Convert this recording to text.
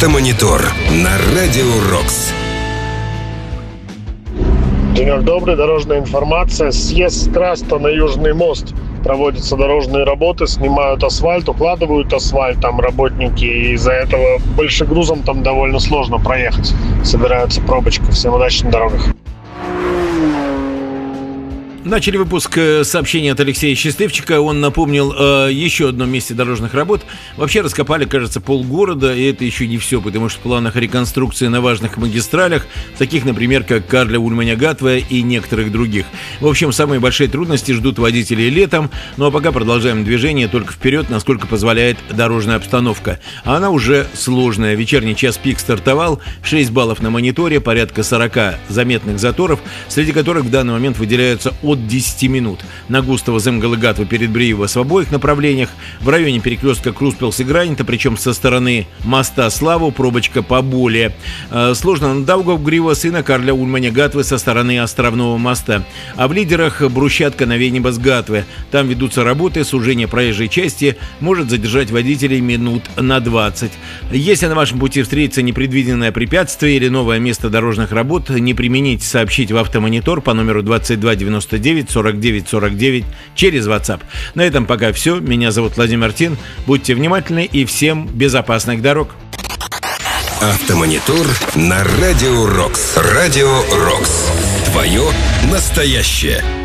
Автомонитор на Радио Рокс. Денек добрый, дорожная информация. Съезд с Траста на Южный мост. Проводятся дорожные работы, снимают асфальт, укладывают асфальт там работники. И из-за этого большегрузом там довольно сложно проехать. Собирается пробочка. Всем удачи на дорогах. Начали выпуск сообщения от Алексея Счастливчика. Он напомнил о еще одном месте дорожных работ. Вообще раскопали, кажется, полгорода, и это еще не все, потому что в планах реконструкции на важных магистралях, таких, например, как Карля-Ульманя-Гатве и некоторых других. В общем, самые большие трудности ждут водителей летом. Ну а пока продолжаем движение только вперед, насколько позволяет дорожная обстановка. А она уже сложная. Вечерний час пик стартовал, 6 баллов на мониторе, порядка 40 заметных заторов, среди которых в данный момент выделяются от 10 минут. На Густава, Земгалы-Гатвы, перед Бриево с обоих направлениях. В районе перекрестка Круспелс-Гранита, причем со стороны моста Славу, пробочка поболее. Сложно на Даугавгрива и на Карля-Ульманя-Гатвы со стороны Островного моста. А в лидерах брусчатка на Венибас-Гатве. Там ведутся работы, сужение проезжей части может задержать водителей минут на 20. Если на вашем пути встретится непредвиденное препятствие или новое место дорожных работ, не примените сообщить в Автомонитор по номеру 2299 49 49 через WhatsApp. На этом пока все. Меня зовут Владимир Тин. Будьте внимательны и всем безопасных дорог. Автомонитор на Радио Рокс. Радио Рокс. Твое настоящее.